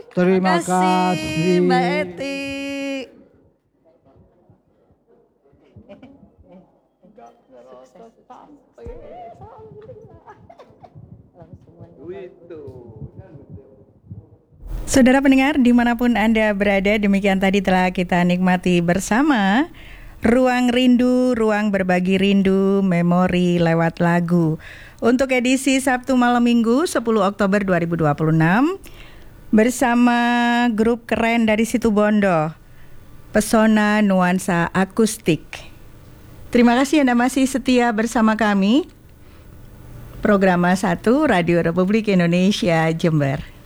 Terima kasih Mbak Eti. Saudara pendengar, dimanapun Anda berada, demikian tadi telah kita nikmati bersama Ruang Rindu, Ruang Berbagi Rindu, Memori lewat lagu. Untuk edisi Sabtu malam Minggu 10 Oktober 2026 bersama grup keren dari Situbondo, Pesona Nuansa Akustik. Terima kasih Anda masih setia bersama kami. Programa 1 Radio Republik Indonesia Jember.